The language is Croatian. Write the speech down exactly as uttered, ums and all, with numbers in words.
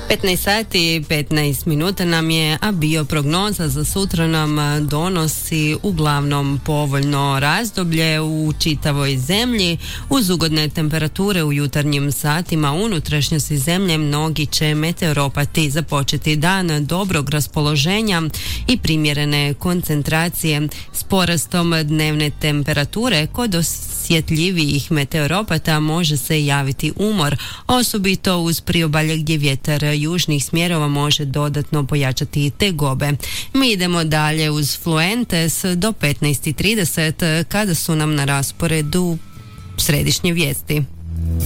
petnaest sati i petnaest minuta nam je, a bioprognoza za sutra nam donosi uglavnom povoljno razdoblje u čitavoj zemlji. Uz ugodne temperature u jutarnjim satima unutrašnjosti zemlje mnogi će meteoropati započeti dan dobrog raspoloženja i primjerene koncentracije. S porastom dnevne temperature kod osjetljivijih meteoropata može se javiti umor, osobito uz priobalje gdje vjetar južnih smjerova može dodatno pojačati tegobe. Mi idemo dalje uz Fluentes do petnaest i trideset kada su nam na rasporedu središnje vijesti.